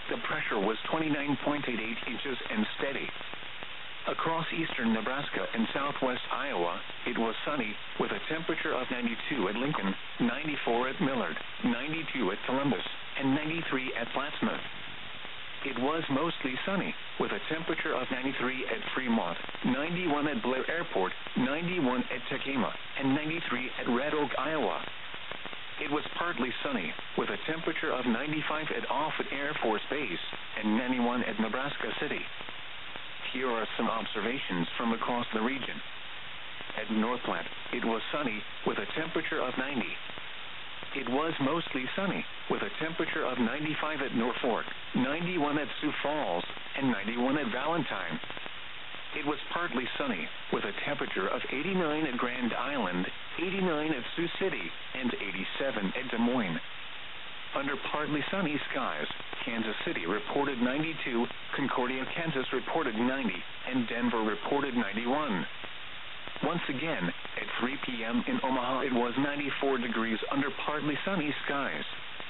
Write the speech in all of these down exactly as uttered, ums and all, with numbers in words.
The pressure was twenty-nine point eight eight inches and steady. Across eastern Nebraska and southwest Iowa, it was sunny, with a temperature of ninety-two at Lincoln, ninety-four at Millard, ninety-two at Columbus, and ninety-three at Plattsmouth. It was mostly sunny, with a temperature of ninety-three at Fremont, ninety-one at Blair Airport, ninety-one at Tekema, and ninety-three at Red Oak, Iowa. It was partly sunny, with a temperature of ninety-five at Offutt Air Force Base, and ninety-one at Nebraska City. Here are some observations from across the region. At Northplant, it was sunny, with a temperature of ninety. It was mostly sunny, with a temperature of ninety-five at Norfolk, ninety-one at Sioux Falls, and ninety-one at Valentine. It was partly sunny, with a temperature of eighty-nine at Grand Island, eighty-nine at Sioux City, and eighty-seven at Des Moines. Under partly sunny skies, Kansas City reported ninety-two, Concordia, Kansas reported ninety, and Denver reported ninety-one. Once again, at three p.m. in Omaha, it was ninety-four degrees under partly sunny skies.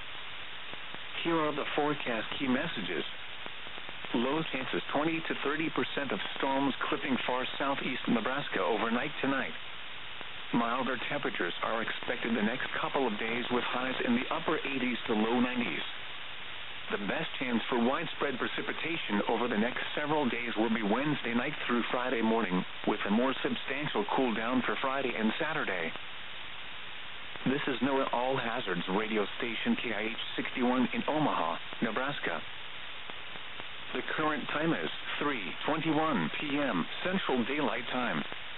Here are the forecast key messages. Low chances twenty to thirty percent of storms clipping far southeast Nebraska overnight tonight. Milder temperatures are expected the next couple of days with highs in the upper eighties to low nineties. The best chance for widespread precipitation over the next several days will be Wednesday night through Friday morning, with a more substantial cool down for Friday and Saturday. This is NOAA All Hazards radio station K I H sixty-one in Omaha, Nebraska. The current time is three twenty-one p.m. Central Daylight Time.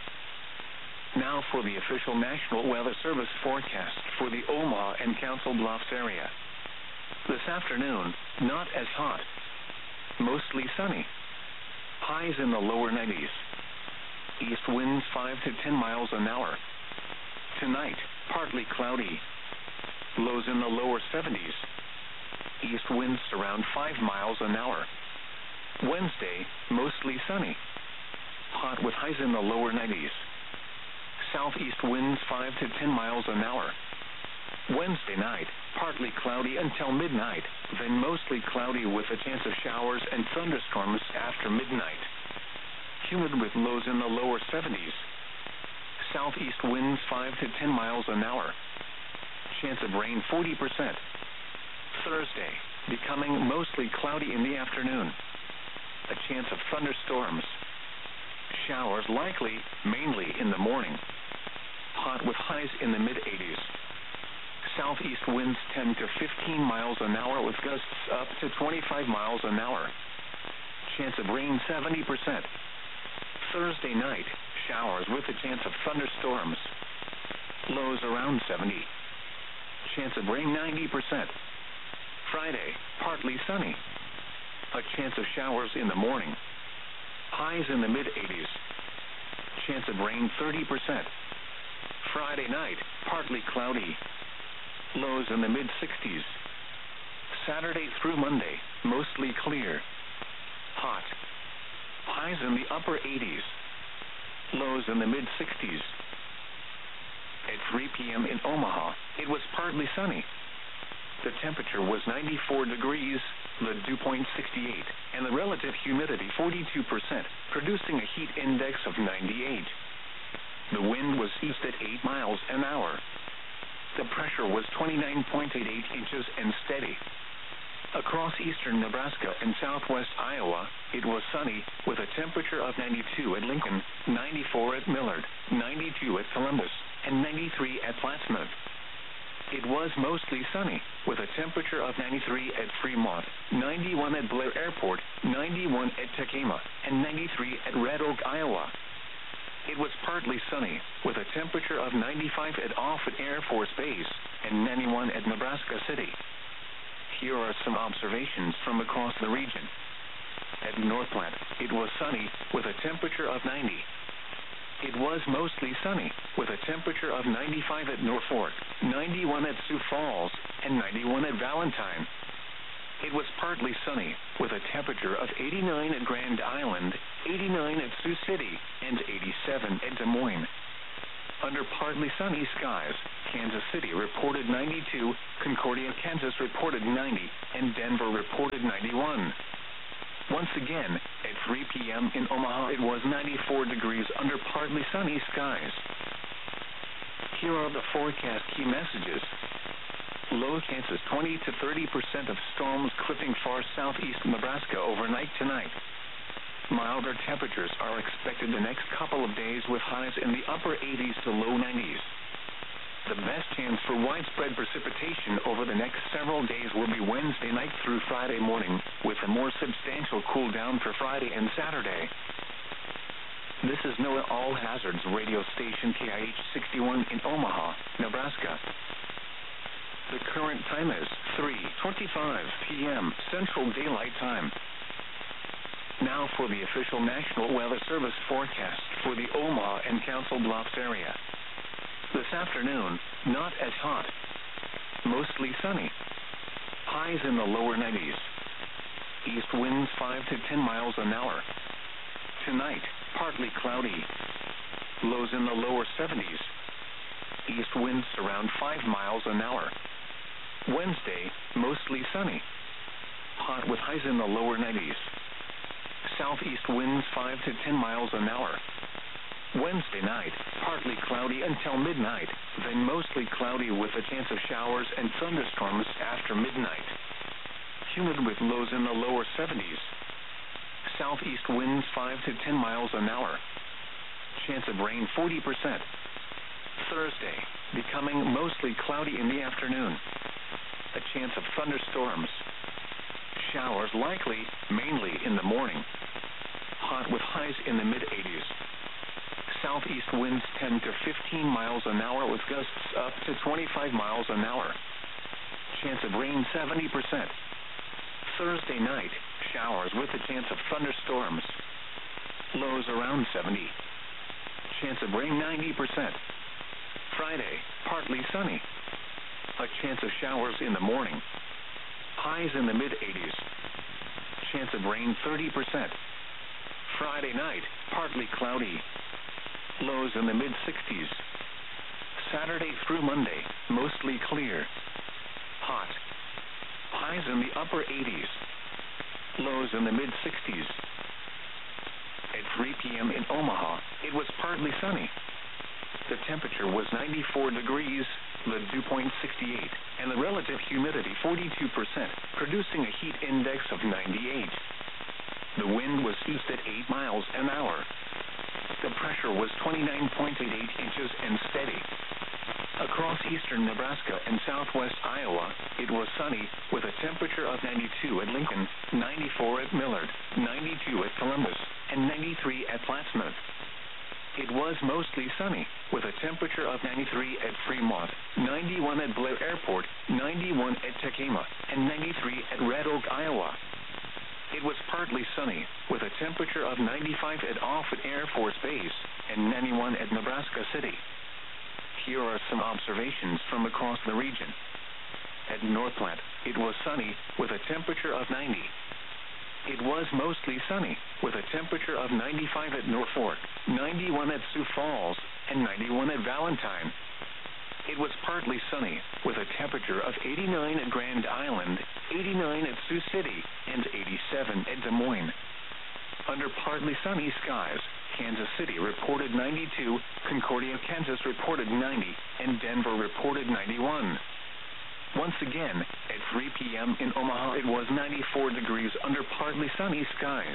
Now for the official National Weather Service forecast for the Omaha and Council Bluffs area. This afternoon, not as hot. Mostly sunny. Highs in the lower nineties. East winds five to ten miles an hour. Tonight, partly cloudy. Lows in the lower seventies. East winds around five miles an hour. Wednesday, mostly sunny. Hot with highs in the lower nineties. Southeast winds five to ten miles an hour. Wednesday night, partly cloudy until midnight, then mostly cloudy with a chance of showers and thunderstorms after midnight. Humid with lows in the lower seventies. Southeast winds five to ten miles an hour. Chance of rain forty percent. Thursday, becoming mostly cloudy in the afternoon. A chance of thunderstorms. Showers likely, mainly in the morning. Hot with highs in the mid-eighties. Southeast winds ten to fifteen miles an hour with gusts up to twenty-five miles an hour. Chance of rain seventy percent. Thursday night, showers with a chance of thunderstorms. Lows around seventy. Chance of rain ninety percent. Friday, partly sunny. A chance of showers in the morning. Highs in the mid-eighties. Chance of rain thirty percent. Friday night, partly cloudy. Lows in the mid-sixties. Saturday through Monday, mostly clear. Hot. Highs in the upper eighties. Lows in the mid-sixties. At three p.m. in Omaha, it was partly sunny. The temperature was ninety-four degrees, the dew point sixty-eight, and the relative humidity forty-two percent, producing a heat index of ninety-eight. The wind was east at eight miles an hour. The pressure was twenty-nine point eight eight inches and steady. Across eastern Nebraska and southwest Iowa, it was sunny, with a temperature of ninety-two at Lincoln, ninety-four at Millard, ninety-two at Columbus, and ninety-three at Plattsmouth. It was mostly sunny, with a temperature of ninety-three at Fremont, ninety-one at Blair Airport, ninety-one at Tekema, and ninety-three at Red Oak, Iowa. It was partly sunny, with a temperature of ninety-five at Offutt Air Force Base, and ninety-one at Nebraska City. Here are some observations from across the region. At Northplant, it was sunny, with a temperature of ninety. It was mostly sunny, with a temperature of ninety-five at Norfolk, ninety-one at Sioux Falls, and ninety-one at Valentine. It was partly sunny, with a temperature of eighty-nine at Grand Island, eighty-nine at Sioux City, and eighty-seven at Des Moines. Under partly sunny skies, Kansas City reported ninety-two, Concordia, Kansas reported ninety, and Denver reported ninety-one. Once again, at three p.m. in Omaha, it was ninety-four degrees under partly sunny skies. Here are the forecast key messages. Low chances twenty to thirty percent of storms clipping far southeast Nebraska overnight tonight. Milder temperatures are expected the next couple of days with highs in the upper eighties to low nineties. The best chance for widespread precipitation over the next several days will be Wednesday night through Friday morning, with a more substantial cool down for Friday and Saturday. This is NOAA All Hazards radio station K I H sixty-one in Omaha, Nebraska. The current time is three twenty-five p.m. Central Daylight Time. Now for the official National Weather Service forecast for the Omaha and Council Bluffs area. This afternoon, not as hot. Mostly sunny. Highs in the lower nineties. East winds five to ten miles an hour. Tonight, partly cloudy. Lows in the lower seventies. East winds around five miles an hour. Wednesday, mostly sunny. Hot with highs in the lower nineties. Southeast winds five to ten miles an hour. Wednesday night, partly cloudy until midnight, then mostly cloudy with a chance of showers and thunderstorms after midnight. Humid with lows in the lower seventies. Southeast winds five to ten miles an hour. Chance of rain forty percent. Thursday, becoming mostly cloudy in the afternoon. A chance of thunderstorms. Showers likely, mainly in the morning. Hot with highs in the mid-eighties. Southeast winds ten to fifteen miles an hour with gusts up to twenty-five miles an hour. Chance of rain seventy percent. Thursday night, showers with a chance of thunderstorms. Lows around seventy. Chance of rain ninety percent. Friday, partly sunny. A chance of showers in the morning. Highs in the mid-eighties. Chance of rain thirty percent. Friday night, partly cloudy. Lows in the mid-sixties. Saturday through Monday, mostly clear. Hot. Highs in the upper eighties. Lows in the mid-sixties. At three p.m. in Omaha, it was partly sunny. The temperature was ninety-four degrees, the dew point sixty-eight, and the relative humidity forty-two percent, producing a heat index of ninety-eight. The wind was east at eight miles an hour. The pressure was twenty-nine point eight eight inches and steady. Across eastern Nebraska and southwest Iowa, it was sunny, with a temperature of ninety-two at Lincoln, ninety-four at Millard, ninety-two at Columbus, and ninety-three at Plattsmouth. It was mostly sunny, with a temperature of ninety-three at Fremont, ninety-one at Blair Airport, ninety-one at Tekema, and ninety-three at Red Oak, Iowa. It was partly sunny, with a temperature of ninety-five at Offutt Air Force Base, and ninety-one at Nebraska City. Here are some observations from across the region. At Northplant, it was sunny, with a temperature of ninety. It was mostly sunny, with a temperature of ninety-five at Norfolk, ninety-one at Sioux Falls, and ninety-one at Valentine. It was partly sunny, with a temperature of eighty-nine at Grand Island, eighty-nine at Sioux City, and eighty-seven at Des Moines. Under partly sunny skies, Kansas City reported ninety-two, Concordia, Kansas reported ninety, and Denver reported ninety-one. Once again, at three p.m. in Omaha, it was ninety-four degrees under partly sunny skies.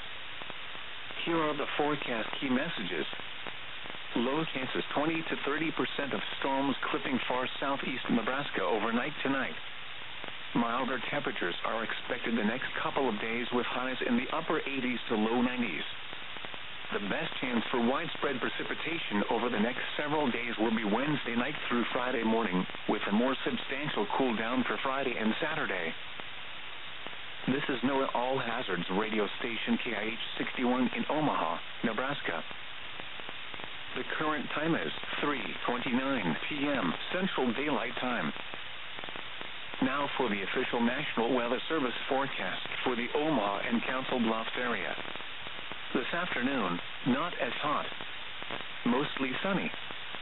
Here are the forecast key messages. Low chances twenty to thirty percent of storms clipping far southeast Nebraska overnight tonight. Milder temperatures are expected the next couple of days with highs in the upper eighties to low nineties. The best chance for widespread precipitation over the next several days will be Wednesday night through Friday morning, with a more substantial cool down for Friday and Saturday. This is NOAA All Hazards radio station K I H sixty-one in Omaha, Nebraska. The current time is three twenty-nine p.m. Central Daylight Time. Now for the official National Weather Service forecast for the Omaha and Council Bluffs area. This afternoon, not as hot. Mostly sunny.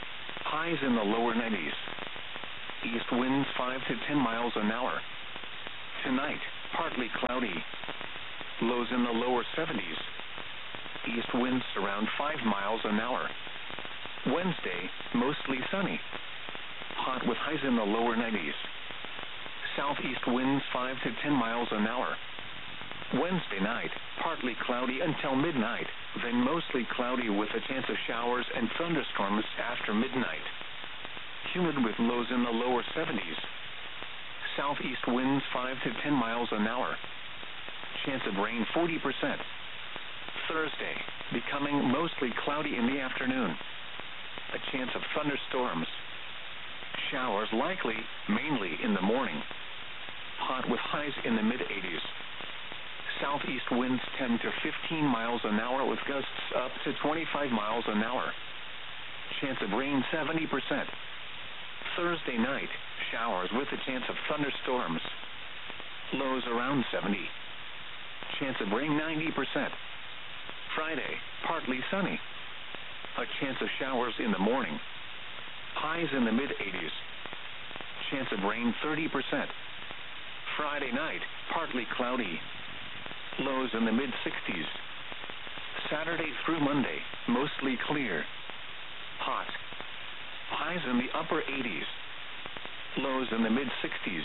Highs in the lower nineties. East winds five to ten miles an hour. Tonight, partly cloudy. Lows in the lower seventies. East winds around five miles an hour. Wednesday, mostly sunny. Hot with highs in the lower nineties. Southeast winds five to ten miles an hour. Wednesday night, partly cloudy until midnight, then mostly cloudy with a chance of showers and thunderstorms after midnight. Humid with lows in the lower seventies. Southeast winds five to ten miles an hour. Chance of rain forty percent. Thursday, becoming mostly cloudy in the afternoon. A chance of thunderstorms. Showers likely, mainly in the morning. Hot with highs in the mid-eighties. Southeast winds ten to fifteen miles an hour with gusts up to twenty-five miles an hour. Chance of rain seventy percent. Thursday night, showers with a chance of thunderstorms. Lows around seventy. Chance of rain ninety percent. Friday, partly sunny. A chance of showers in the morning. Highs in the mid-eighties. Chance of rain thirty percent. Friday night, partly cloudy. Lows in the mid-sixties. Saturday through Monday, mostly clear. Hot. Highs in the upper eighties. Lows in the mid-sixties.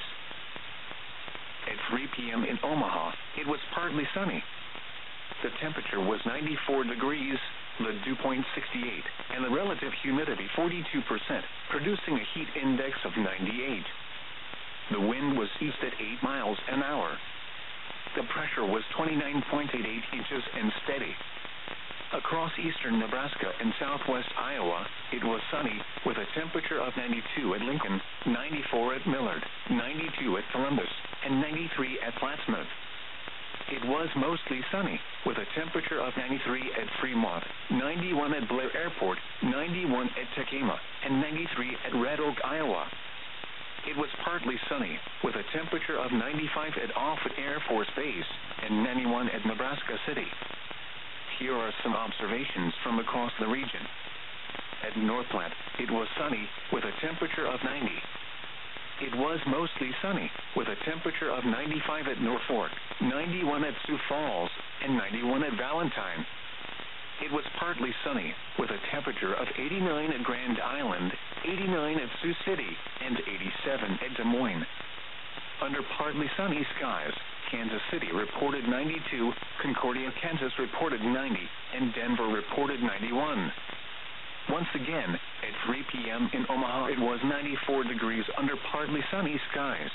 At three p.m. in Omaha, it was partly sunny. The temperature was ninety-four degrees, the dew point sixty-eight, and the relative humidity forty-two percent, producing a heat index of ninety-eight. The wind was east at eight miles an hour. The pressure was twenty-nine point eight eight inches and steady. Across eastern Nebraska and southwest Iowa, it was sunny, with a temperature of ninety-two at Lincoln, ninety-four at Millard, ninety-two at Columbus, and ninety-three at Plattsmouth. It was mostly sunny, with a temperature of ninety-three at Fremont, ninety-one at Blair Airport, ninety-one at Tekema, and ninety-three at Red Oak, Iowa. It was partly sunny, with a temperature of ninety-five at Offutt Air Force Base, and ninety-one at Nebraska City. Here are some observations from across the region. At North Platte, it was sunny, with a temperature of ninety. It was mostly sunny, with a temperature of ninety-five at Norfolk, ninety-one at Sioux Falls, and ninety-one at Valentine. It was partly sunny, with a temperature of eighty-nine at Grand Island, eighty-nine at Sioux City, and eighty-seven at Des Moines. Under partly sunny skies, Kansas City reported ninety-two, Concordia, Kansas reported ninety, and Denver reported ninety-one. Once again, at three p.m. in Omaha, it was ninety-four degrees under partly sunny skies.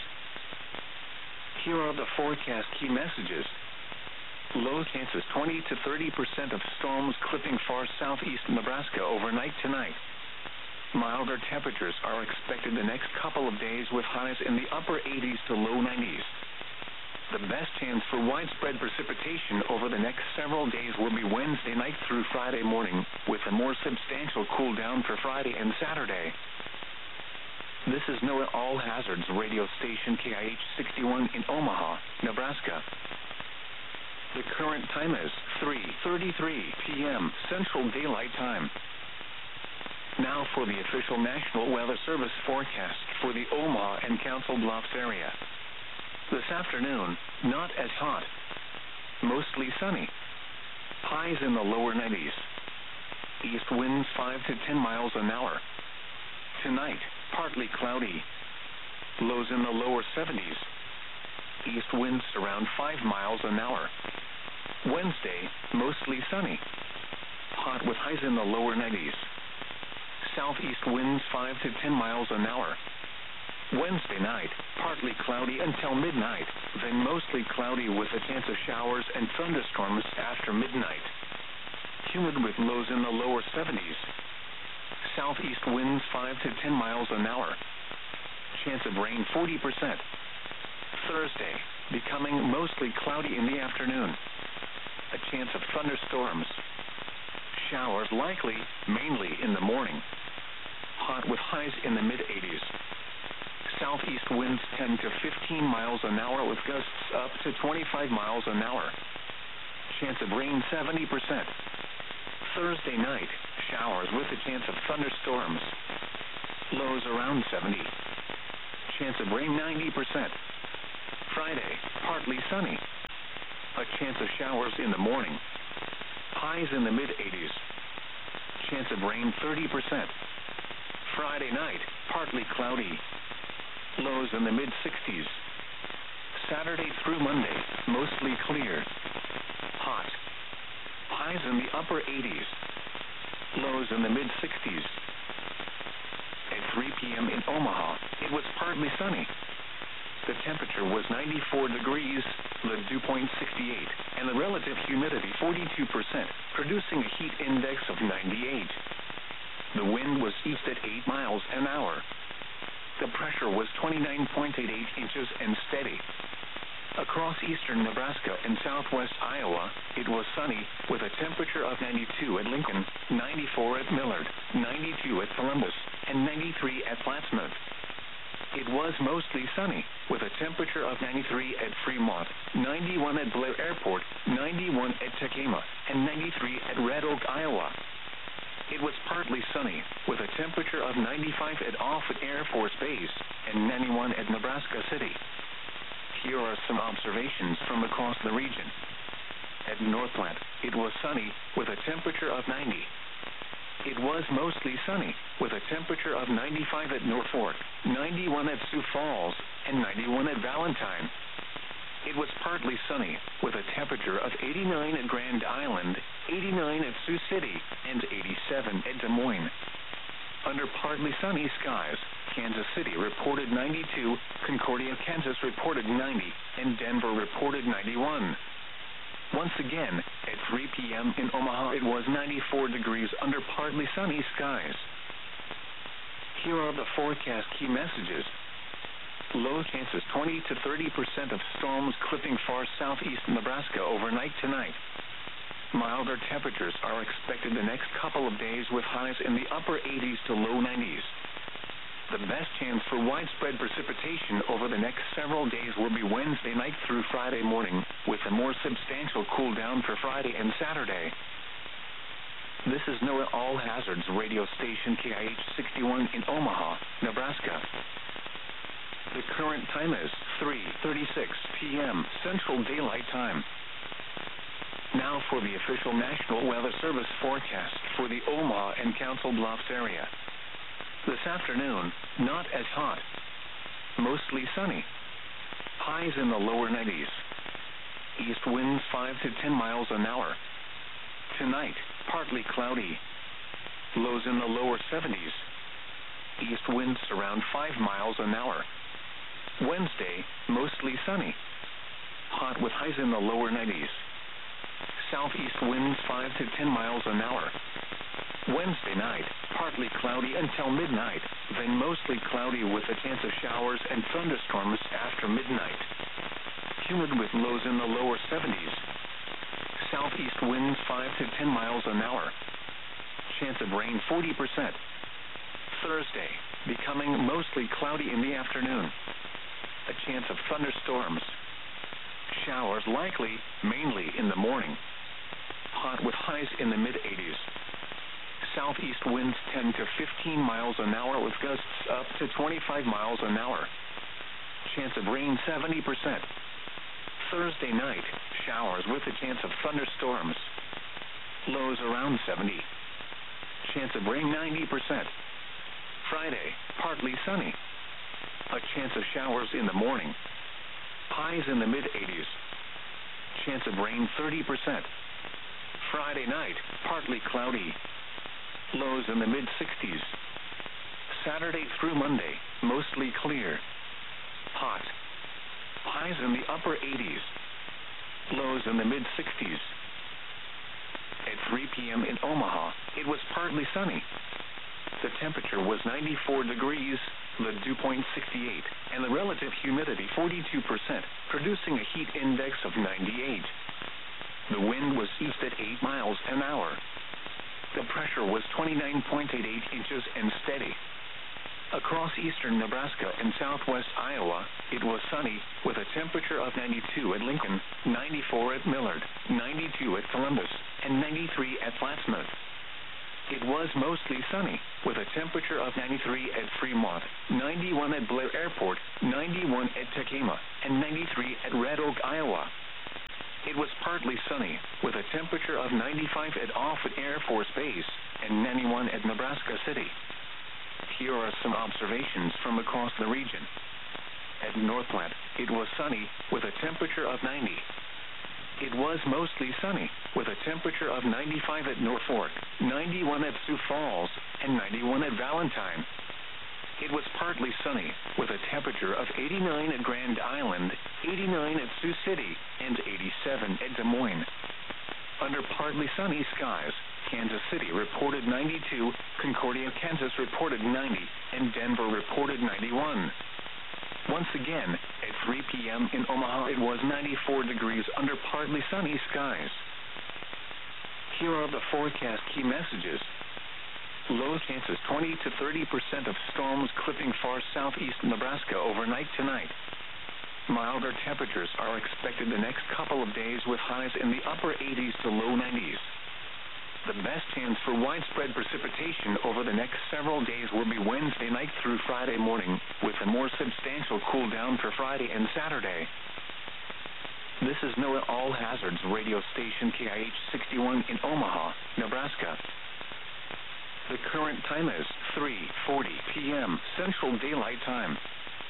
Here are the forecast key messages. Low chances twenty to thirty percent of storms clipping far southeast Nebraska overnight tonight. Milder temperatures are expected the next couple of days with highs in the upper eighties to low nineties. The best chance for widespread precipitation over the next several days will be Wednesday night through Friday morning, with a more substantial cool down for Friday and Saturday. This is NOAA All Hazards radio station K I H sixty-one in Omaha, Nebraska. The current time is three thirty-three p.m. Central Daylight Time. Now for the official National Weather Service forecast for the Omaha and Council Bluffs area. This afternoon, not as hot. Mostly sunny. Highs in the lower nineties. East winds five to ten miles an hour. Tonight, partly cloudy. Lows in the lower seventies. East winds around five miles an hour. Wednesday, mostly sunny. Hot with highs in the lower nineties. Southeast winds five to ten miles an hour. Wednesday night, partly cloudy until midnight, then mostly cloudy with a chance of showers and thunderstorms after midnight. Humid with lows in the lower seventies. Southeast winds five to ten miles an hour. Chance of rain forty percent. Thursday, becoming mostly cloudy in the afternoon. A chance of thunderstorms. Showers likely, mainly in the morning. Hot with highs in the mid-eighties. Southeast winds ten to fifteen miles an hour with gusts up to twenty-five miles an hour. Chance of rain seventy percent. Thursday night, showers with a chance of thunderstorms. Lows around seventy. Chance of rain ninety percent. Friday, partly sunny. A chance of showers in the morning. Highs in the mid-eighties. Chance of rain thirty percent. Friday night, partly cloudy. Lows in the mid-sixties. Saturday through Monday, mostly clear. Hot. Highs in the upper eighties. Lows in the mid-sixties. At three p.m. in Omaha, it was partly sunny. The temperature was ninety-four degrees, the dew point sixty-eight, and the relative humidity forty-two percent, producing a heat index of ninety-eight. The wind was east at eight miles an hour. The pressure was twenty-nine point eight eight inches and steady. Across eastern Nebraska and southwest Iowa, it was sunny, with a temperature of ninety-two at Lincoln, ninety-four at Millard, ninety-two at Columbus, and ninety-three at Plattsmouth. It was mostly sunny, with a temperature of ninety-three at Fremont, ninety-one at Blair Airport, ninety-one at Tekema, and ninety-three at Red Oak, Iowa. It was partly sunny, with a temperature of ninety-five at Offutt Air Force Base, and ninety-one at Nebraska City. Here are some observations from across the region. At Northplant, it was sunny, with a temperature of ninety. It was mostly sunny, with a temperature of ninety-five at Norfolk, ninety-one at Sioux Falls, and ninety-one at Valentine. It was partly sunny, with a temperature of eighty-nine at Grand Island, eighty-nine at Sioux City, and eighty-seven at Des Moines. Under partly sunny skies, Kansas City reported ninety-two, Concordia, Kansas reported ninety, and Denver reported ninety-one. Once again, at three p.m. in Omaha, it was ninety-four degrees under partly sunny skies. Here are the forecast key messages. Low chances twenty to thirty percent of storms clipping far southeast Nebraska overnight tonight. Milder temperatures are expected the next couple of days with highs in the upper eighties to low nineties. The best chance for widespread precipitation over the next several days will be Wednesday night through Friday morning, with a more substantial cool down for Friday and Saturday. This is NOAA All Hazards radio station K I H sixty-one in Omaha, Nebraska. The current time is three thirty-six p.m. Central Daylight Time. Now for the official National Weather Service forecast for the Omaha and Council Bluffs area. This afternoon, not as hot. Mostly sunny. Highs in the lower nineties. East winds five to ten miles an hour. Tonight, partly cloudy. Lows in the lower seventies. East winds around five miles an hour. Wednesday, mostly sunny. Hot with highs in the lower nineties. Southeast winds five to ten miles an hour. Wednesday night, partly cloudy until midnight, then mostly cloudy with a chance of showers and thunderstorms after midnight. Humid with lows in the lower seventies. Southeast winds five to ten miles an hour. Chance of rain forty percent. Thursday, becoming mostly cloudy in the afternoon. A chance of thunderstorms. Showers likely, mainly in the morning. Hot with highs in the mid-eighties. Southeast winds ten to fifteen miles an hour with gusts up to twenty-five miles an hour. Chance of rain seventy percent. Thursday night, showers with a chance of thunderstorms. Lows around seventy. Chance of rain ninety percent. Friday, partly sunny. A chance of showers in the morning. Highs in the mid-eighties. Chance of rain thirty percent. Friday night, partly cloudy. Lows in the mid-sixties. Saturday through Monday, mostly clear. Hot. Highs in the upper eighties. Lows in the mid-sixties. At three p.m. in Omaha, it was partly sunny. The temperature was ninety-four degrees, the dew point sixty-eight, and the relative humidity forty-two percent, producing a heat index of ninety-eight. The wind was east at eight miles an hour. The pressure was twenty-nine point eight eight inches and steady. Across eastern Nebraska and southwest Iowa, it was sunny, with a temperature of ninety-two at Lincoln, ninety-four at Millard, ninety-two at Columbus, and ninety-three at Plattsmouth. It was mostly sunny, with a temperature of ninety-three at Fremont, ninety-one at Blair Airport, ninety-one at Tacoma, and ninety-three at Red Oak, Iowa. It was partly sunny, with a temperature of ninety-five at Offutt Air Force Base, and ninety-one at Nebraska City. Here are some observations from across the region. At Northland, it was sunny, with a temperature of ninety. It was mostly sunny, with a temperature of ninety-five at North Fork, ninety-one at Sioux Falls, and ninety-one at Valentine. It was partly sunny, with a temperature of eighty-nine at Grand Island, eighty-nine at Sioux City, and eighty-seven at Des Moines. Under partly sunny skies, Kansas City reported ninety-two, Concordia, Kansas reported ninety, and Denver reported ninety-one. Once again, at three p.m. in Omaha, it was ninety-four degrees under partly sunny skies. Here are the forecast key messages. Low chances twenty to thirty percent of storms clipping far southeast Nebraska overnight tonight. Milder temperatures are expected the next couple of days with highs in the upper eighties to low nineties. The best chance for widespread precipitation over the next several days will be Wednesday night through Friday morning, with a more substantial cool down for Friday and Saturday. This is NOAA All Hazards radio station K I H sixty-one in Omaha, Nebraska. The current time is three forty p.m. Central Daylight Time.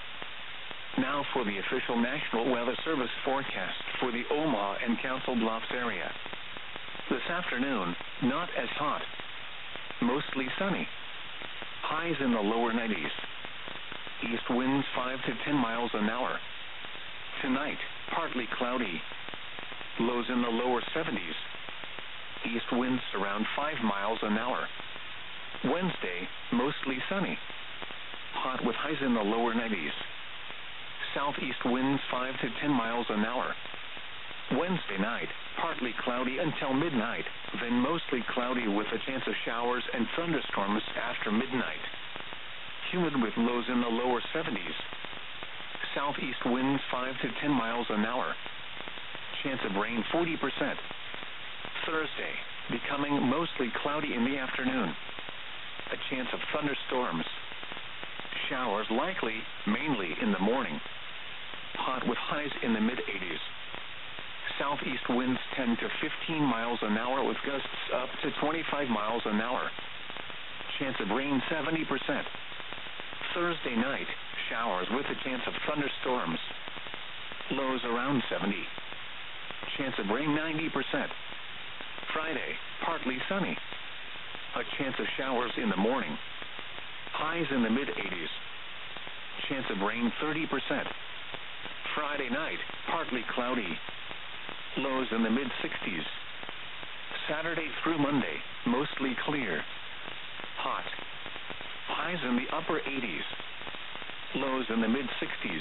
Now for the official National Weather Service forecast for the Omaha and Council Bluffs area. This afternoon, not as hot. Mostly sunny. Highs in the lower nineties. East winds five to ten miles an hour. Tonight, partly cloudy. Lows in the lower seventies. East winds around five miles an hour. Wednesday, mostly sunny. Hot with highs in the lower nineties. Southeast winds five to ten miles an hour. Wednesday night, partly cloudy until midnight, then mostly cloudy with a chance of showers and thunderstorms after midnight. Humid with lows in the lower seventies. Southeast winds five to ten miles an hour. Chance of rain forty percent. Thursday, becoming mostly cloudy in the afternoon. A chance of thunderstorms. Showers likely, mainly in the morning. Hot with highs in the mid-eighties. Southeast winds ten to fifteen miles an hour with gusts up to twenty-five miles an hour. Chance of rain seventy percent. Thursday night, showers with a chance of thunderstorms. Lows around seventy. Chance of rain ninety percent. Friday, partly sunny. A chance of showers in the morning. Highs in the mid-eighties. Chance of rain thirty percent. Friday night, partly cloudy. Lows in the mid-sixties. Saturday through Monday, mostly clear. Hot. Highs in the upper eighties. Lows in the mid-sixties.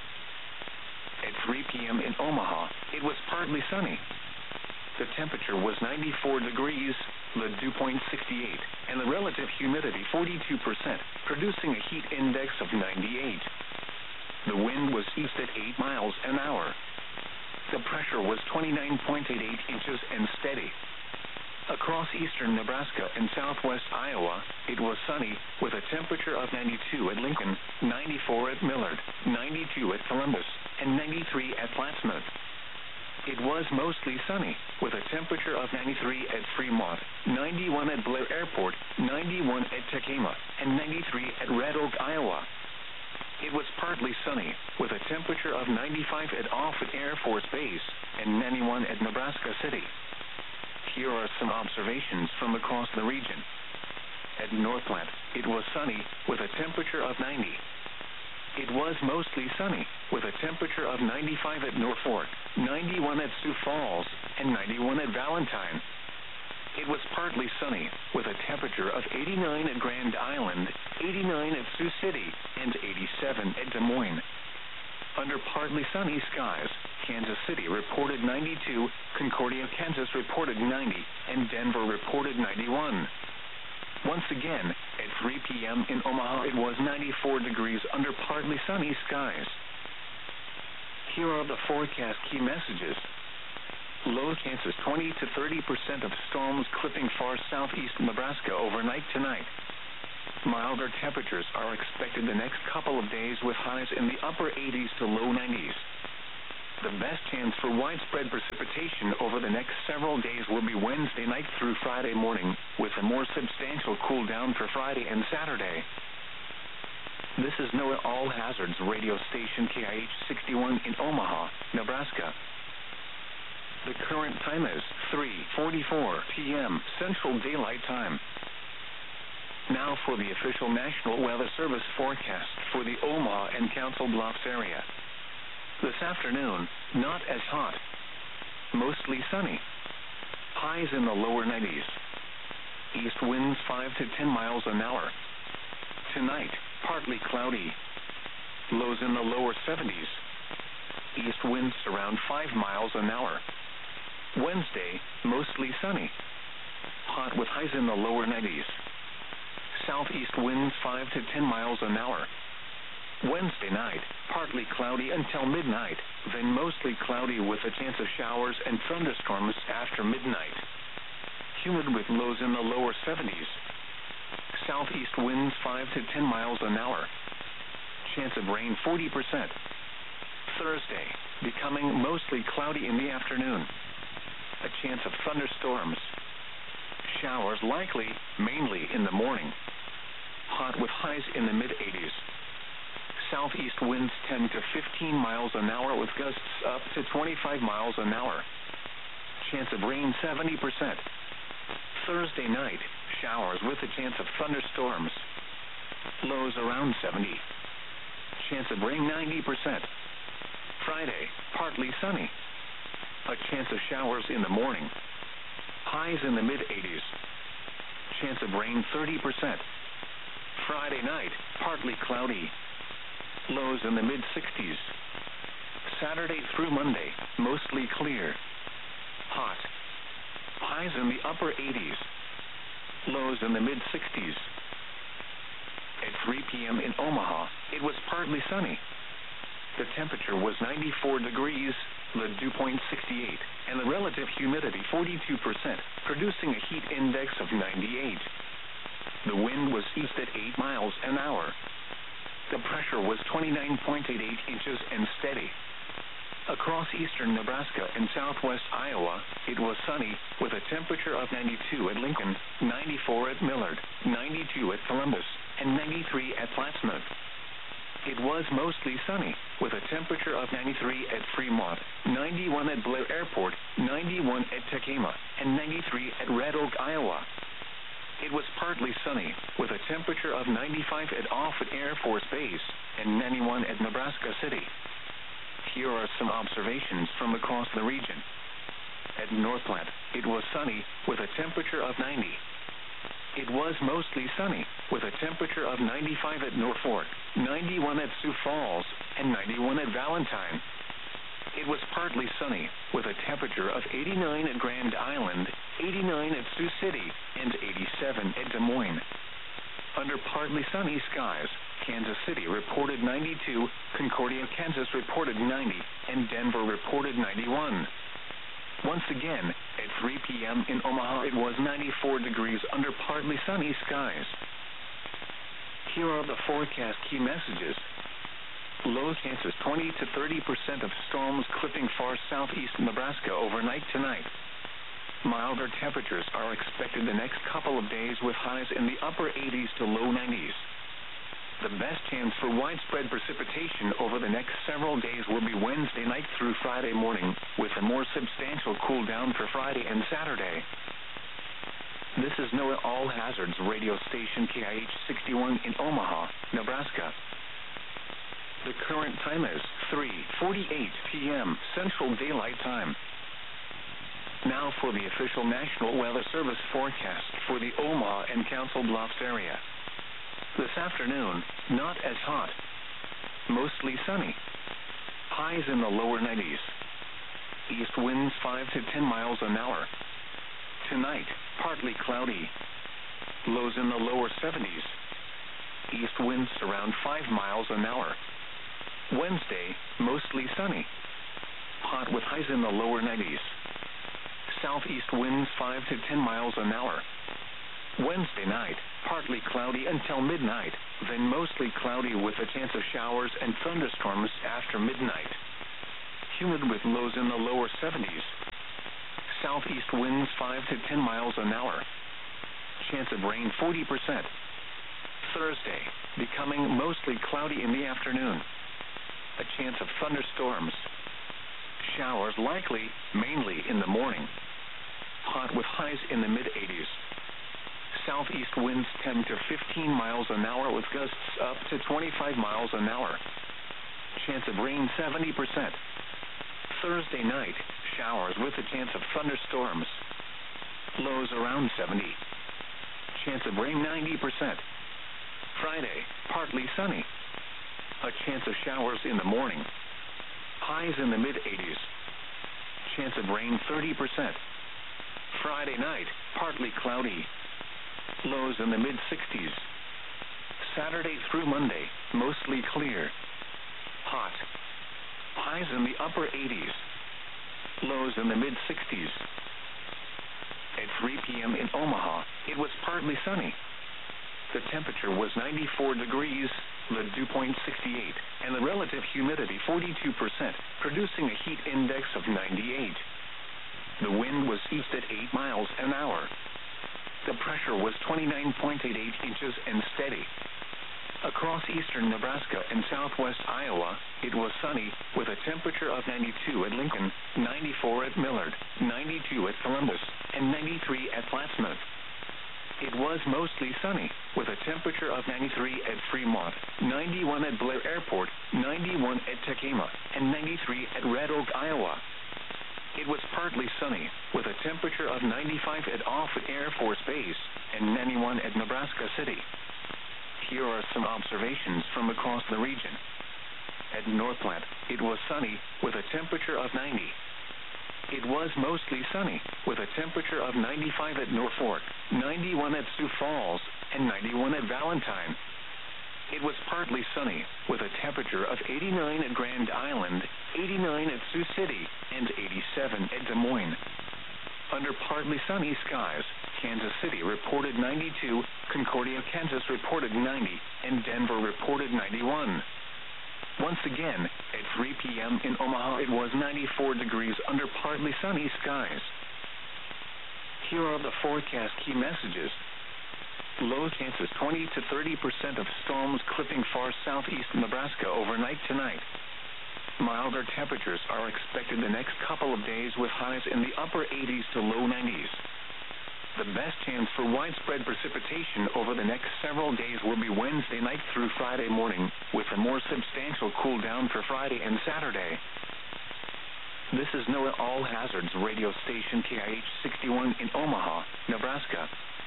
At three p.m. in Omaha, it was partly sunny. The temperature was ninety-four degrees, the dew point sixty-eight, and the relative humidity forty-two percent, producing a heat index of ninety-eight. The wind was east at eight miles an hour. The pressure was twenty-nine point eight eight inches and steady. Across eastern Nebraska and southwest Iowa, it was sunny, with a temperature of ninety-two at Lincoln, ninety-four at Millard, ninety-two at Columbus, and ninety-three at Plattsmouth. It was mostly sunny, with a temperature of ninety-three at Fremont, ninety-one at Blair Airport, ninety-one at Tacoma, and ninety-three at Red Oak, Iowa. It was partly sunny, with a temperature of ninety-five at Offutt Air Force Base, and ninety-one at Nebraska City. Here are some observations from across the region. At Northland, it was sunny, with a temperature of ninety. It was mostly sunny, with a temperature of ninety-five at North Fork, ninety-one at Sioux Falls, and ninety-one at Valentine. It was partly sunny, with a temperature of eighty-nine at Grand Island, eighty-nine at Sioux City, and eighty-seven at Des Moines. Under partly sunny skies, Kansas City reported ninety-two, Concordia, Kansas reported ninety, and Denver reported ninety-one. Once again, at three p.m. in Omaha, it was ninety-four degrees under partly sunny skies. Here are the forecast key messages. Low chances twenty to thirty percent of storms clipping far southeast Nebraska overnight tonight. Milder temperatures are expected the next couple of days with highs in the upper eighties to low nineties. The best chance for widespread precipitation over the next several days will be Wednesday night through Friday morning, with a more substantial cool down for Friday and Saturday. This is NOAA All Hazards radio station K I H sixty-one in Omaha, Nebraska. The current time is three forty-four p m Central Daylight Time. Now for the official National Weather Service forecast for the Omaha and Council Bluffs area. This afternoon, not as hot. Mostly sunny. Highs in the lower nineties. East winds five to ten miles an hour. Tonight, partly cloudy. Lows in the lower seventies. East winds around five miles an hour. Wednesday, mostly sunny. Hot with highs in the lower nineties. Southeast winds five to ten miles an hour. Wednesday night, partly cloudy until midnight, then mostly cloudy with a chance of showers and thunderstorms after midnight. Humid with lows in the lower seventies. Southeast winds five to ten miles an hour. Chance of rain forty percent. Thursday, becoming mostly cloudy in the afternoon. A chance of thunderstorms. Showers likely, mainly in the morning. Hot with highs in the mid-eighties. Southeast winds ten to fifteen miles an hour with gusts up to twenty-five miles an hour. Chance of rain seventy percent. Thursday night, showers with a chance of thunderstorms. Lows around seventy. Chance of rain ninety percent. Friday, partly sunny. A chance of showers in the morning. Highs in the mid-eighties. Chance of rain thirty percent. Friday night, partly cloudy. Lows in the mid-sixties. Saturday through Monday, mostly clear. Hot. Highs in the upper eighties. Lows in the mid-sixties. At three p m in Omaha, it was partly sunny. The temperature was ninety-four degrees, the dew point sixty-eight, and the relative humidity forty-two percent, producing a heat index of ninety-eight. The wind was east at eight miles an hour. The pressure was twenty-nine point eight eight inches and steady. Across eastern Nebraska and southwest Iowa, it was sunny, with a temperature of ninety-two at Lincoln, ninety-four at Millard, ninety-two at Columbus, and ninety-three at Plattsmouth. It was mostly sunny, with a temperature of ninety-three at Fremont, ninety-one at Blair Airport, ninety-one at Tacoma, and ninety-three at Red Oak, Iowa. It was partly sunny, with a temperature of ninety-five at Offutt Air Force Base, and ninety-one at Nebraska City. Here are some observations from across the region. At Northland, it was sunny, with a temperature of ninety. It was mostly sunny, with a temperature of ninety-five at Norfolk, ninety-one at Sioux Falls, and ninety-one at Valentine. It was partly sunny, with a temperature of eighty-nine at Grand Island, eighty-nine at Sioux City, and eighty-seven at Des Moines. Under partly sunny skies, Kansas City reported ninety-two, Concordia, Kansas reported ninety, and Denver reported ninety-one. Once again, at three p m in Omaha, it was ninety-four degrees under partly sunny skies. Here are the forecast key messages. Low chances twenty to thirty percent of storms clipping far southeast Nebraska overnight tonight. Milder temperatures are expected the next couple of days with highs in the upper eighties to low nineties. The best chance for widespread precipitation over the next several days will be Wednesday night through Friday morning, with a more substantial cool down for Friday and Saturday. This is NOAA All Hazards radio station K I H sixty-one in Omaha, Nebraska. The current time is three forty-eight p m Central Daylight Time. Now for the official National Weather Service forecast for the Omaha and Council Bluffs area. This afternoon, not as hot. Mostly sunny. Highs in the lower nineties. East winds five to ten miles an hour. Tonight, partly cloudy. Lows in the lower seventies. East winds around five miles an hour. Wednesday, mostly sunny. Hot with highs in the lower nineties. Southeast winds five to ten miles an hour. Wednesday night, partly cloudy until midnight, then mostly cloudy with a chance of showers and thunderstorms after midnight. Humid with lows in the lower seventies. Southeast winds five to ten miles an hour. Chance of rain forty percent. Thursday, becoming mostly cloudy in the afternoon. A chance of thunderstorms. Showers likely, mainly in the morning. Hot with highs in the mid-eighties. Southeast winds ten to fifteen miles an hour with gusts up to twenty-five miles an hour. Chance of rain seventy percent. Thursday night, showers with a chance of thunderstorms. Lows around seventy. Chance of rain ninety percent. Friday, partly sunny. A chance of showers in the morning. Highs in the mid-eighties. Chance of rain thirty percent. Friday night, partly cloudy. Lows in the mid-sixties. Saturday through Monday, mostly clear. Hot. Highs in the upper eighties. Lows in the mid-sixties. At three p.m. in Omaha, it was partly sunny. The temperature was ninety-four degrees, the dew point sixty-eight, and the relative humidity forty-two percent, producing a heat index of ninety-eight. The wind was east at eight miles an hour. The pressure was twenty-nine point eight eight inches and steady. Across eastern Nebraska and southwest Iowa, it was sunny, with a temperature of ninety-two at Lincoln, ninety-four at Millard, ninety-two at Columbus, and ninety-three at Plattsmouth. It was mostly sunny, with a temperature of ninety-three at Fremont, ninety-one at Blair Airport, ninety-one at Tacoma, and ninety-three at Red Oak, Iowa. It was partly sunny, with a temperature of ninety-five at Offutt Air Force Base, and ninety-one at Nebraska City. Here are some observations from across the region. At Northplant, it was sunny, with a temperature of ninety. It was mostly sunny, with a temperature of ninety-five at Norfolk, ninety-one at Sioux Falls, and ninety-one at Valentine. It was partly sunny, with a temperature of eighty-nine at Grand Island, eighty-nine at Sioux City, and eighty-seven at Des Moines. Under partly sunny skies, Kansas City reported ninety-two, Concordia, Kansas reported ninety, and Denver reported ninety-one. Once again, at three p.m. in Omaha, it was ninety-four degrees under partly sunny skies. Here are the forecast key messages. Low chances twenty to thirty percent of storms clipping far southeast Nebraska overnight tonight. Milder temperatures are expected the next couple of days with highs in the upper eighties to low nineties. The best chance for widespread precipitation over the next several days will be Wednesday night through Friday morning, with a more substantial cool down for Friday and Saturday. This is NOAA All Hazards radio station K I H sixty-one in Omaha, Nebraska.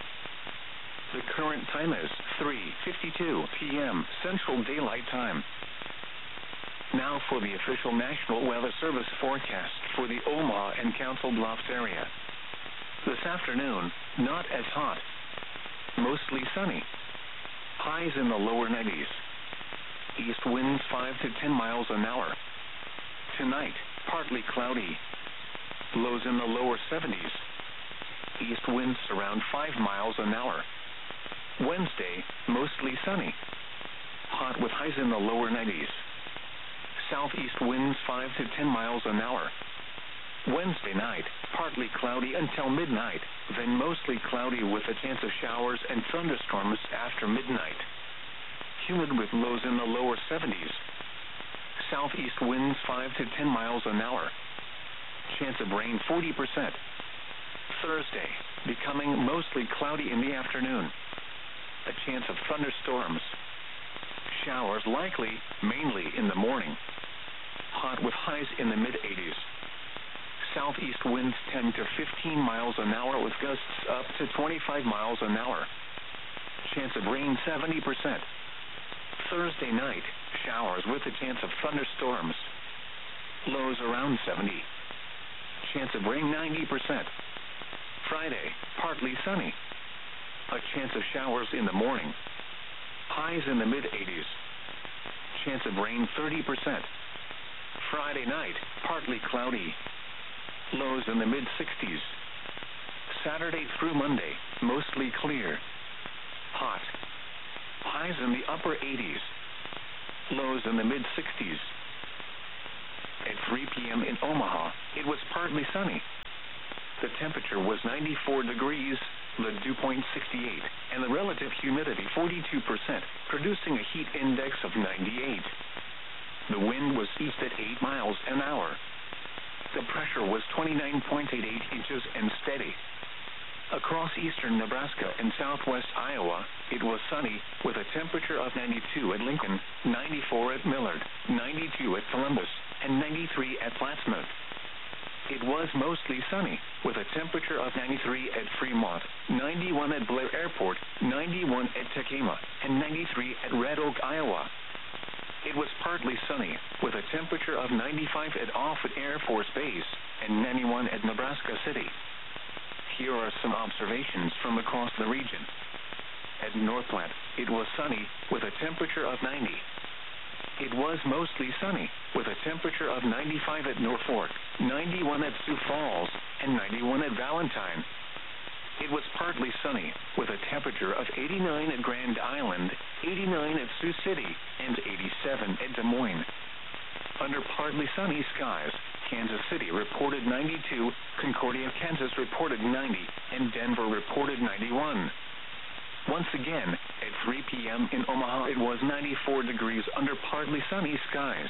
The current time is three fifty-two p.m. Central Daylight Time. Now for the official National Weather Service forecast for the Omaha and Council Bluffs area. This afternoon, not as hot. Mostly sunny. Highs in the lower nineties. East winds five to ten miles an hour. Tonight, partly cloudy. Lows in the lower seventies. East winds around five miles an hour. Wednesday, mostly sunny. Hot with highs in the lower nineties. Southeast winds five to ten miles an hour. Wednesday night, partly cloudy until midnight, then mostly cloudy with a chance of showers and thunderstorms after midnight. Humid with lows in the lower seventies. Southeast winds five to ten miles an hour. Chance of rain forty percent. Thursday, becoming mostly cloudy in the afternoon. A chance of thunderstorms. Showers likely, mainly in the morning. Hot with highs in the mid-eighties. Southeast winds ten to fifteen miles an hour with gusts up to twenty-five miles an hour. Chance of rain seventy percent. Thursday night, showers with a chance of thunderstorms. Lows around seventy. Chance of rain ninety percent. Friday, partly sunny. A chance of showers in the morning. Highs in the mid-eighties. Chance of rain thirty percent. Friday night, partly cloudy. Lows in the mid-sixties. Saturday through Monday, mostly clear. Hot. Highs in the upper eighties. Lows in the mid-sixties. At three p.m. in Omaha, it was partly sunny. The temperature was ninety-four degrees, the dew point sixty-eight, and the relative humidity forty-two percent, producing a heat index of ninety-eight. The wind was east at eight miles an hour. The pressure was twenty-nine point eight eight inches and steady. Across eastern Nebraska and southwest Iowa, it was sunny, with a temperature of ninety-two at Lincoln, ninety-four at Millard, ninety-two at Columbus, and ninety-three at Plattsmouth. It was mostly sunny, with a temperature of ninety-three at Fremont, ninety-one at Blair Airport, ninety-one at Tekema, and ninety-three at Red Oak, Iowa. It was partly sunny, with a temperature of ninety-five at Offutt Air Force Base, and ninety-one at Nebraska City. Here are some observations from across the region. At Northplant, it was sunny, with a temperature of ninety. It was mostly sunny, with a temperature of ninety-five at Norfolk, ninety-one at Sioux Falls, and ninety-one at Valentine. It was partly sunny, with a temperature of eighty-nine at Grand Island, eighty-nine at Sioux City, and eighty-seven at Des Moines. Under partly sunny skies, Kansas City reported ninety-two, Concordia, Kansas reported ninety, and Denver reported ninety-one. Once again, at three p.m. in Omaha, it was ninety-four degrees under partly sunny skies.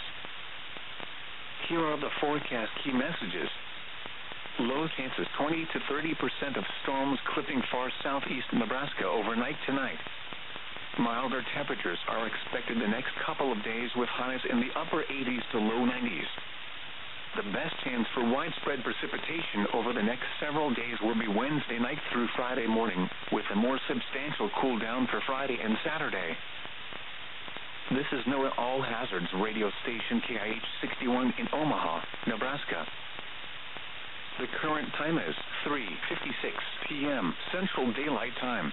Here are the forecast key messages. Low chances twenty to thirty percent of storms clipping far southeast Nebraska overnight tonight. Milder temperatures are expected the next couple of days with highs in the upper eighties to low nineties. The best chance for widespread precipitation over the next several days will be Wednesday night through Friday morning, with a more substantial cool down for Friday and Saturday. This is NOAA All Hazards radio station K I H sixty-one in Omaha, Nebraska. The current time is three fifty-six p.m. Central Daylight Time.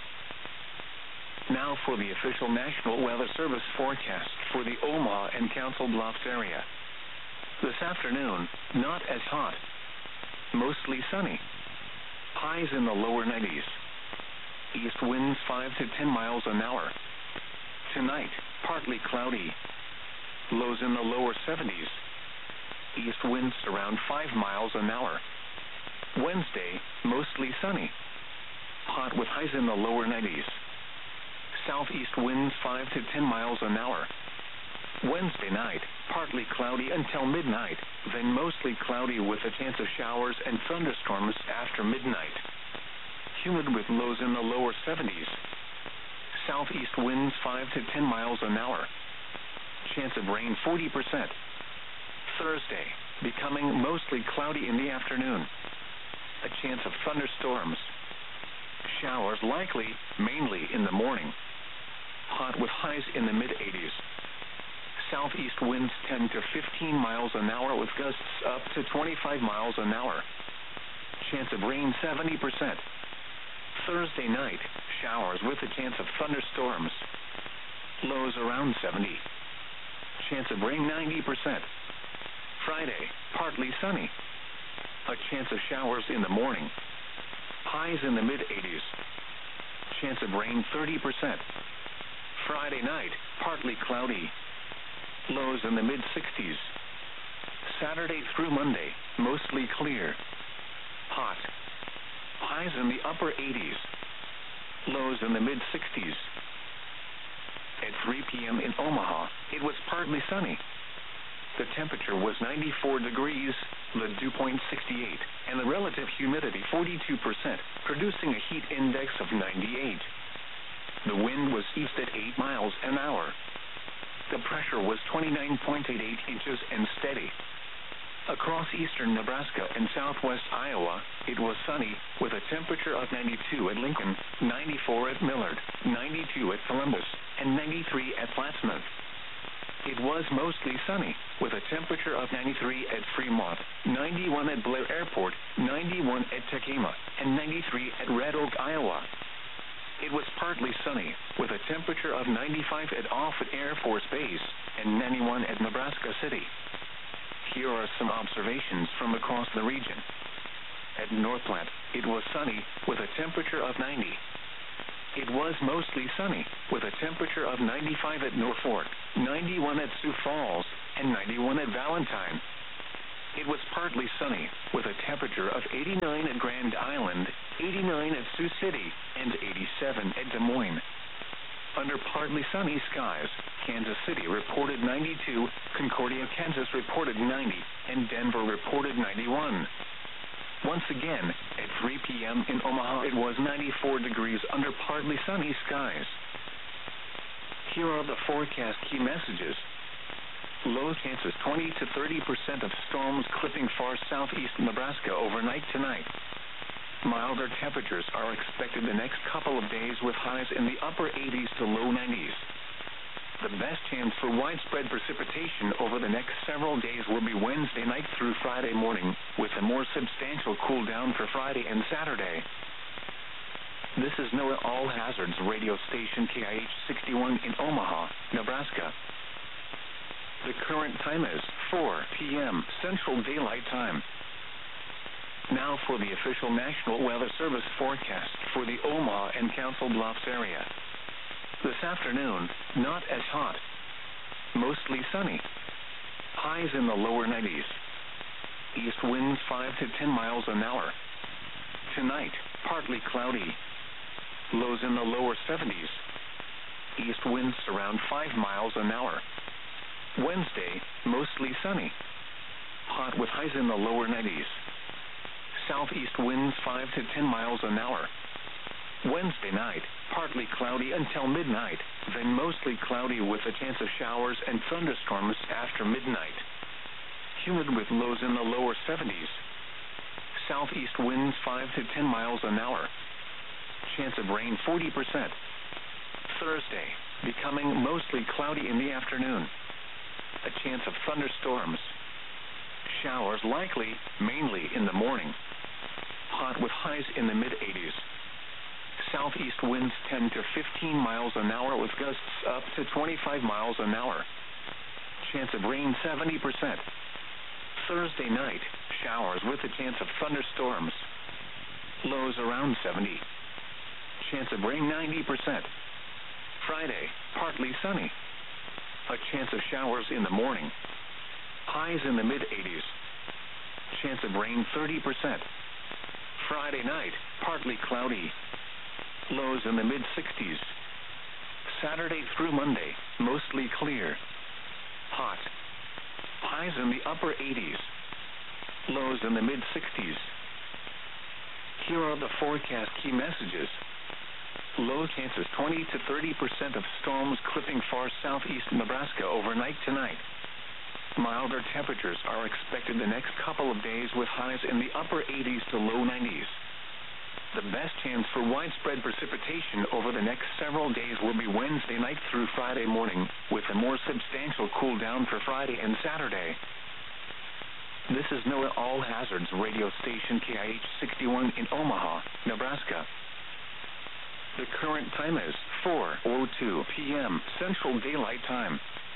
Now for the official National Weather Service forecast for the Omaha and Council Bluffs area. This afternoon, not as hot. Mostly sunny. Highs in the lower nineties. East winds five to ten miles an hour. Tonight, partly cloudy. Lows in the lower seventies. East winds around five miles an hour. Wednesday, mostly sunny. Hot with highs in the lower nineties. Southeast winds five to ten miles an hour. Wednesday night, partly cloudy until midnight, then mostly cloudy with a chance of showers and thunderstorms after midnight. Humid with lows in the lower seventies. Southeast winds five to ten miles an hour. Chance of rain forty percent. Thursday, becoming mostly cloudy in the afternoon. A chance of thunderstorms. Showers likely, mainly in the morning. Hot with highs in the mid-eighties. Southeast winds ten to fifteen miles an hour with gusts up to twenty-five miles an hour. Chance of rain seventy percent. Thursday night, showers with a chance of thunderstorms. Lows around seventy. Chance of rain ninety percent. Friday, partly sunny. A chance of showers in the morning. Highs in the mid-eighties. Chance of rain thirty percent. Friday night, partly cloudy. Lows in the mid-sixties. Saturday through Monday, mostly clear. Hot. Highs in the upper eighties. Lows in the mid-sixties. At three p.m. in Omaha, it was partly sunny. The temperature was ninety-four degrees, the dew point sixty-eight, and the relative humidity forty-two percent, producing a heat index of ninety-eight. The wind was east at eight miles an hour. The pressure was twenty-nine point eight eight inches and steady. Across eastern Nebraska and southwest Iowa, it was sunny, with a temperature of ninety-two at Lincoln, ninety-four at Millard, ninety-two at Columbus, and ninety-three at Plattsmouth. It was mostly sunny, with a temperature of ninety-three at Fremont, ninety-one at Blair Airport, ninety-one at Tekema, and ninety-three at Red Oak, Iowa. It was partly sunny, with a temperature of ninety-five at Offutt Air Force Base, and ninety-one at Nebraska City. Here are some observations from across the region. At at Northplant, it was sunny, with a temperature of ninety. It was mostly sunny, with a temperature of ninety-five at Norfolk, ninety-one at Sioux Falls, and ninety-one at Valentine. It was partly sunny, with a temperature of eighty-nine at Grand Island, eighty-nine at Sioux City, and eighty-seven at Des Moines. Under partly sunny skies, Kansas City reported ninety-two, Concordia, Kansas reported ninety, and Denver reported ninety-one. Once again, at three p.m. in Omaha, it was ninety-four degrees under partly sunny skies. Here are the forecast key messages. Low chances twenty to thirty percent of storms clipping far southeast Nebraska overnight tonight. Milder temperatures are expected the next couple of days with highs in the upper eighties to low nineties. The best chance for widespread precipitation over the next several days will be Wednesday night through Friday morning, with a more substantial cool down for Friday and Saturday. This is NOAA All Hazards radio station K I H sixty-one in Omaha, Nebraska. The current time is four p.m. Central Daylight Time. Now for the official National Weather Service forecast for the Omaha and Council Bluffs area. This afternoon, not as hot. Mostly sunny. Highs in the lower nineties. East winds five to ten miles an hour. Tonight, partly cloudy. Lows in the lower seventies. East winds around five miles an hour. Wednesday, mostly sunny. Hot with highs in the lower nineties. Southeast winds five to ten miles an hour. Wednesday night, partly cloudy until midnight, then mostly cloudy with a chance of showers and thunderstorms after midnight. Humid with lows in the lower seventies. Southeast winds five to ten miles an hour. Chance of rain forty percent. Thursday, becoming mostly cloudy in the afternoon. A chance of thunderstorms. Showers likely, mainly in the morning. Hot with highs in the mid-eighties. Southeast winds ten to fifteen miles an hour with gusts up to twenty-five miles an hour. Chance of rain seventy percent. Thursday night, showers with a chance of thunderstorms. Lows around seventy. Chance of rain ninety percent. Friday, partly sunny. A chance of showers in the morning. Highs in the mid-eighties. Chance of rain thirty percent. Friday night, partly cloudy. Lows in the mid-sixties. Saturday through Monday, mostly clear. Hot. Highs in the upper eighties. Lows in the mid-sixties. Here are the forecast key messages. Low chances twenty to thirty percent of storms clipping far southeast Nebraska overnight tonight. Milder temperatures are expected the next couple of days with highs in the upper eighties to low nineties. The best chance for widespread precipitation over the next several days will be Wednesday night through Friday morning, with a more substantial cool down for Friday and Saturday. This is NOAA All Hazards radio station K I H sixty-one in Omaha, Nebraska. The current time is four oh two p.m. Central Daylight Time.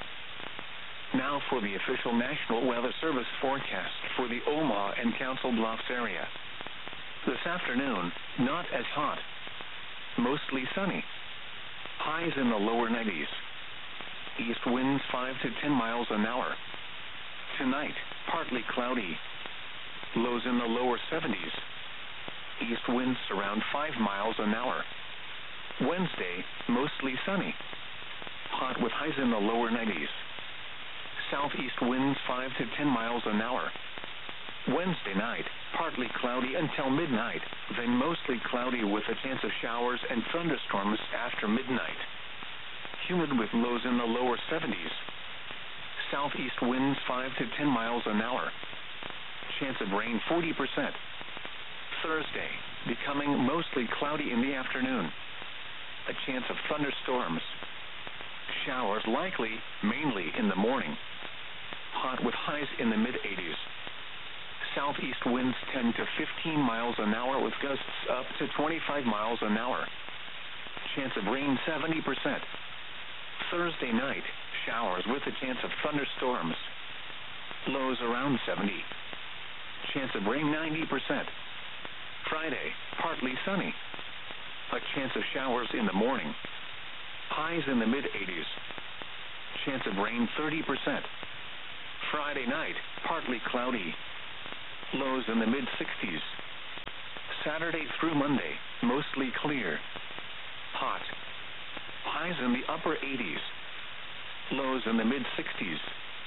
Now for the official National Weather Service forecast for the Omaha and Council Bluffs area. This afternoon, not as hot. Mostly sunny. Highs in the lower nineties. East winds five to ten miles an hour. Tonight, partly cloudy. Lows in the lower seventies. East winds around five miles an hour. Wednesday, mostly sunny. Hot with highs in the lower nineties. Southeast winds five to ten miles an hour. Wednesday night, partly cloudy until midnight, then mostly cloudy with a chance of showers and thunderstorms after midnight. Humid with lows in the lower seventies. Southeast winds five to ten miles an hour. Chance of rain forty percent. Thursday, becoming mostly cloudy in the afternoon. A chance of thunderstorms. Showers likely, mainly in the morning. Hot with highs in the mid-eighties. Southeast winds ten to fifteen miles an hour with gusts up to twenty-five miles an hour. Chance of rain seventy percent. Thursday night, showers with a chance of thunderstorms. Lows around seventy. Chance of rain ninety percent. Friday, partly sunny. A chance of showers in the morning. Highs in the mid-eighties. Chance of rain thirty percent. Friday night, partly cloudy. Lows in the mid-sixties. Saturday through Monday, mostly clear. Hot. Highs in the upper eighties. Lows in the mid-sixties.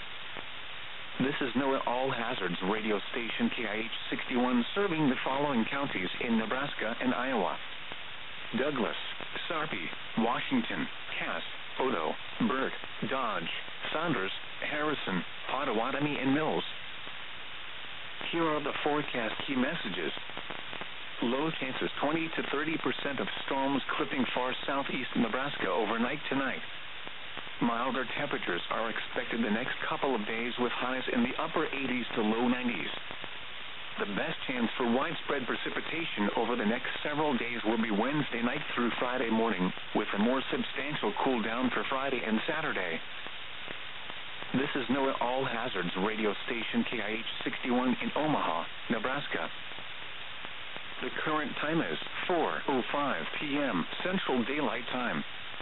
This is NOAA All Hazards radio station K I H sixty-one, serving the following counties in Nebraska and Iowa: Douglas, Sarpy, Washington, Cass, Odo, Burt, Dodge, Saunders, Harrison, Potawatomi, and Mills. Here are the forecast key messages. Low chances twenty to thirty percent of storms clipping far southeast Nebraska overnight tonight. Milder temperatures are expected the next couple of days with highs in the upper eighties to low nineties. The best chance for widespread precipitation over the next several days will be Wednesday night through Friday morning, with a more substantial cool down for Friday and Saturday. This is NOAA All Hazards radio station K I H sixty-one in Omaha, Nebraska. The current time is four oh five p.m. Central Daylight Time.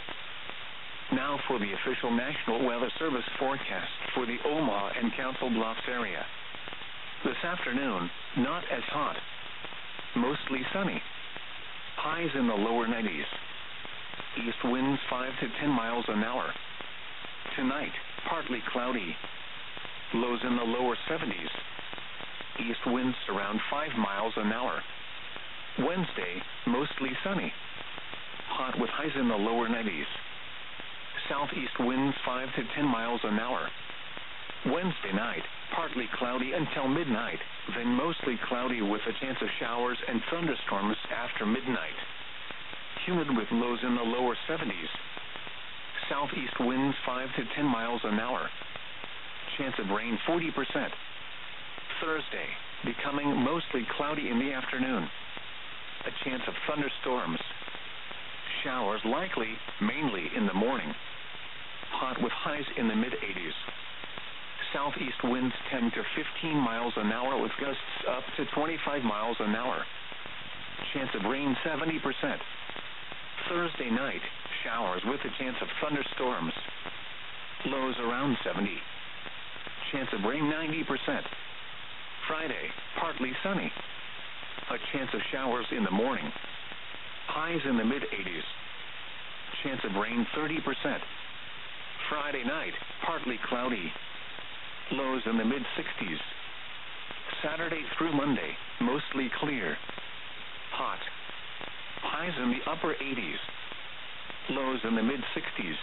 Now for the official National Weather Service forecast for the Omaha and Council Bluffs area. This afternoon, not as hot. Mostly sunny. Highs in the lower nineties. East winds five to ten miles an hour. Tonight, partly cloudy. Lows in the lower seventies. East winds around five miles an hour. Wednesday, mostly sunny. Hot with highs in the lower nineties. Southeast winds five to ten miles an hour. Wednesday night, partly cloudy until midnight, then mostly cloudy with a chance of showers and thunderstorms after midnight. Humid with lows in the lower seventies. Southeast winds five to ten miles an hour. Chance of rain forty percent. Thursday, becoming mostly cloudy in the afternoon. A chance of thunderstorms. Showers likely, mainly in the morning. Hot with highs in the mid-eighties. Southeast winds ten to fifteen miles an hour with gusts up to twenty-five miles an hour. Chance of rain seventy percent. Thursday night, showers with a chance of thunderstorms. Lows around seventy. Chance of rain ninety percent. Friday, partly sunny. A chance of showers in the morning. Highs in the mid-eighties. Chance of rain thirty percent. Friday night, partly cloudy. Lows in the mid-sixties. Saturday through Monday, mostly clear. Hot. Highs in the upper eighties. Lows in the mid-sixties.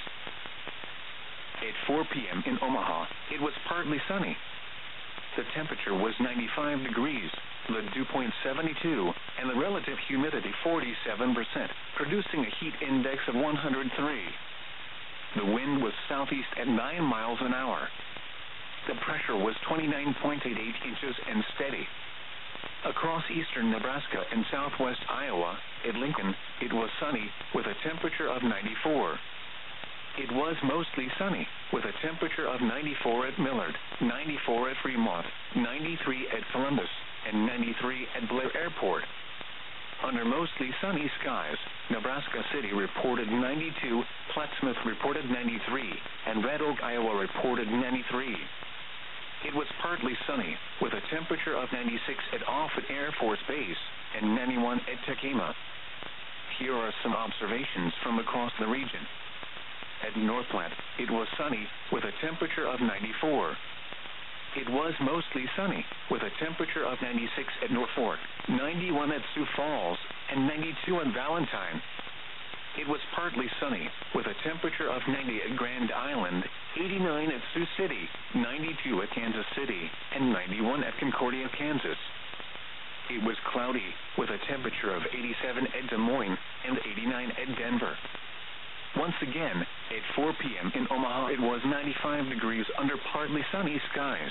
At four p.m. in Omaha, it was partly sunny. The temperature was ninety-five degrees, the dew point seventy-two, and the relative humidity forty-seven percent, producing a heat index of one hundred three. The wind was southeast at nine miles an hour. The pressure was twenty-nine point eight eight inches and steady. Across eastern Nebraska and southwest Iowa, at Lincoln, it was sunny, with a temperature of ninety-four. It was mostly sunny, with a temperature of ninety-four at Millard, ninety-four at Fremont, ninety-three at Columbus, and ninety-three at Blair Airport. Under mostly sunny skies, Nebraska City reported ninety-two, Plattsmouth reported ninety-three, and Red Oak, Iowa reported ninety-three. It was partly sunny, with a temperature of ninety-six at Offutt Air Force Base and ninety-one at Tekema. Here are some observations from across the region. At North Platte, it was sunny, with a temperature of ninety-four. It was mostly sunny, with a temperature of ninety-six at North Fork, ninety-one at Sioux Falls, and ninety-two at Valentine. It was partly sunny, with a temperature of ninety at Grand Island, eighty-nine at Sioux City, ninety-two at Kansas City, and ninety-one at Concordia, Kansas. It was cloudy, with a temperature of eighty-seven at Des Moines and eighty-nine at Denver. Once again, at four p.m. in Omaha, it was ninety-five degrees under partly sunny skies.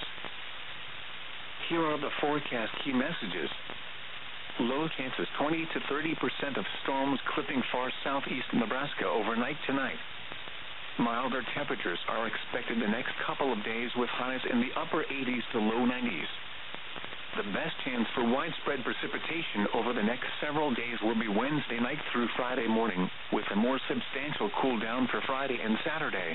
Here are the forecast key messages. Low chances twenty to thirty percent of storms clipping far southeast Nebraska overnight tonight. Milder temperatures are expected the next couple of days with highs in the upper eighties to low nineties. The best chance for widespread precipitation over the next several days will be Wednesday night through Friday morning, with a more substantial cool down for Friday and Saturday.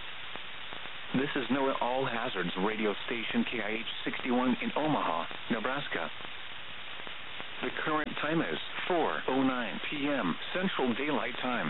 This is NOAA All Hazards radio station K I H sixty-one in Omaha, Nebraska. The current time is four oh nine p.m. Central Daylight Time.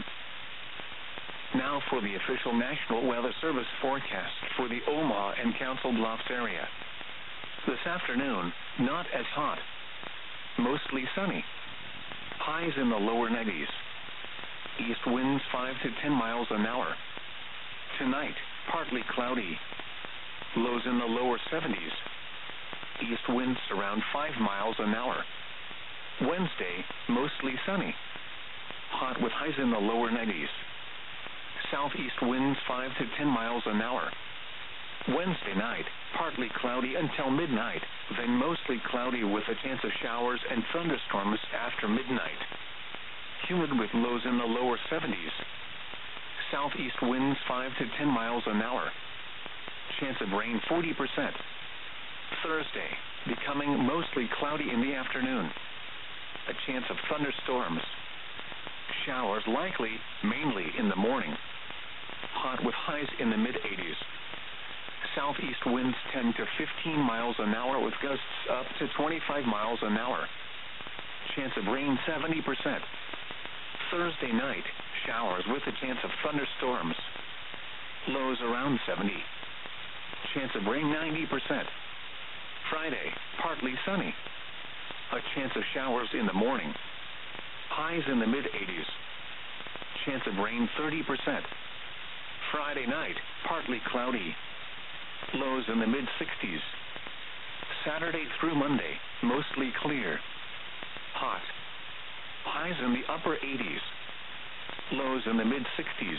Now for the official National Weather Service forecast for the Omaha and Council Bluffs area. This afternoon, not as hot. Mostly sunny. Highs in the lower nineties. East winds five to ten miles an hour. Tonight, partly cloudy. Lows in the lower seventies. East winds around five miles an hour. Wednesday, mostly sunny. Hot with highs in the lower nineties. Southeast winds five to ten miles an hour. Wednesday night, partly cloudy until midnight, then mostly cloudy with a chance of showers and thunderstorms after midnight. Humid with lows in the lower seventies. Southeast winds five to ten miles an hour. Chance of rain forty percent. Thursday, becoming mostly cloudy in the afternoon. A chance of thunderstorms. Showers likely, mainly in the morning. Hot with highs in the mid-eighties. Southeast winds ten to fifteen miles an hour with gusts up to twenty-five miles an hour. Chance of rain seventy percent. Thursday night, showers with a chance of thunderstorms. Lows around seventy. Chance of rain ninety percent. Friday, partly sunny. A chance of showers in the morning. Highs in the mid-eighties. Chance of rain thirty percent. Friday night, partly cloudy. Lows in the mid-sixties. Saturday through Monday, mostly clear. Hot. Highs in the upper eighties. Lows in the mid-sixties.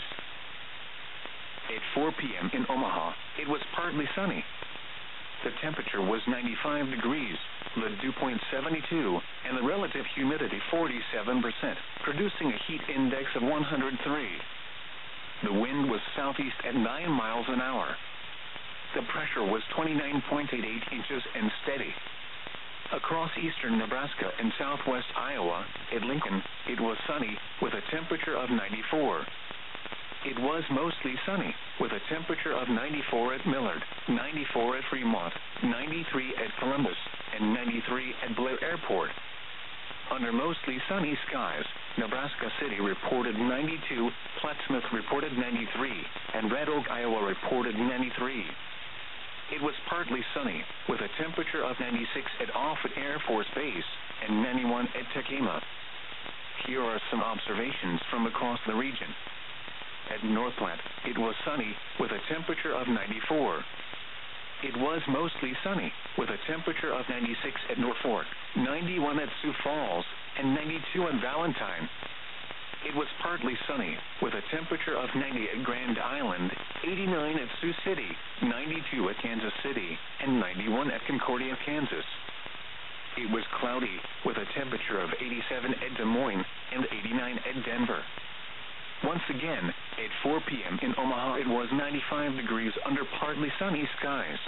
At four p.m. in Omaha, it was partly sunny. The temperature was ninety-five degrees, the dew point seventy-two, and the relative humidity forty-seven percent, producing a heat index of one hundred three. The wind was southeast at nine miles an hour. The pressure was twenty-nine point eight eight inches and steady. Across eastern Nebraska and southwest Iowa, at Lincoln, it was sunny, with a temperature of ninety-four. It was mostly sunny, with a temperature of ninety-four at Millard, ninety-four at Fremont, ninety-three at Columbus, and ninety-three at Blair Airport. Under mostly sunny skies, Nebraska City reported ninety-two, Plattsmouth reported ninety-three, and Red Oak, Iowa reported ninety-three. It was partly sunny, with a temperature of ninety-six at Offutt Air Force Base and ninety-one at Tekema. Here are some observations from across the region. At North Platte, it was sunny, with a temperature of ninety-four. It was mostly sunny, with a temperature of ninety-six at Norfolk, ninety-one at Sioux Falls, and ninety-two at Valentine. It was partly sunny, with a temperature of ninety at Grand Island, eighty-nine at Sioux City, ninety-two at Kansas City, and ninety-one at Concordia, Kansas. It was cloudy, with a temperature of eighty-seven at Des Moines and eighty-nine at Denver. Once again, at four p.m. in Omaha, it was ninety-five degrees under partly sunny skies.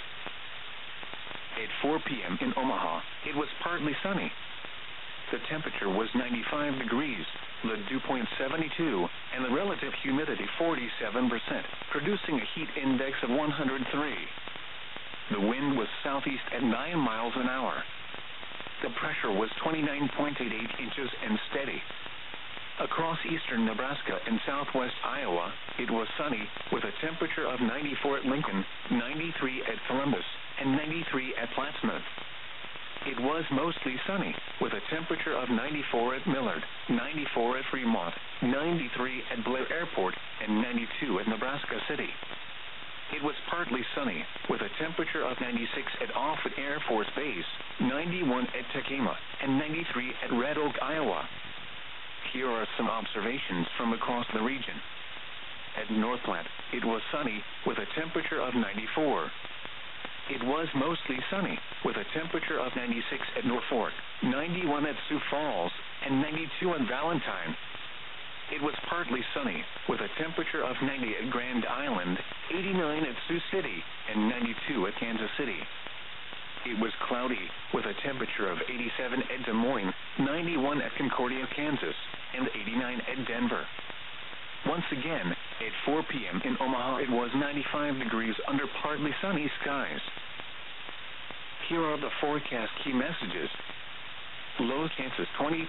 At four p.m. in Omaha, it was partly sunny. The temperature was ninety-five degrees, the dew point seventy-two, and the relative humidity forty-seven percent, producing a heat index of one hundred three. The wind was southeast at nine miles an hour. The pressure was twenty-nine point eight eight inches and steady. Across eastern Nebraska and southwest Iowa, it was sunny, with a temperature of ninety-four at Lincoln, ninety-three at Columbus, and ninety-three at Plattsmouth. It was mostly sunny, with a temperature of ninety-four at Millard, ninety-four at Fremont, ninety-three at Blair Airport, and ninety-two at Nebraska City. It was partly sunny, with a temperature of ninety-six at Offutt Air Force Base, ninety-one at Tekema, and ninety-three at Red Oak, Iowa. Here are some observations from across the region. At North Platte, it was sunny, with a temperature of ninety-four. It was mostly sunny, with a temperature of ninety-six at Norfolk, ninety-one at Sioux Falls, and ninety-two at Valentine. It was partly sunny, with a temperature of ninety at Grand Island, eighty-nine at Sioux City, and ninety-two at Kansas City. it was cloudy, with a temperature of eighty-seven at Des Moines, ninety-one at Concordia, Kansas, and eighty-nine at Denver. Once again, at four p.m. in Omaha, it was ninety-five degrees under partly sunny skies. Here are the forecast key messages. Low chances twenty